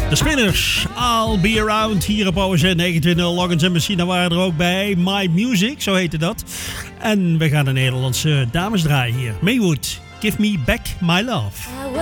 De Spinners, I'll Be Around, hier op OSN 29. Loggins en Messina waren er ook bij. My Music, zo heette dat. En we gaan de Nederlandse dames draaien hier. Maywood, Give Me Back My Love.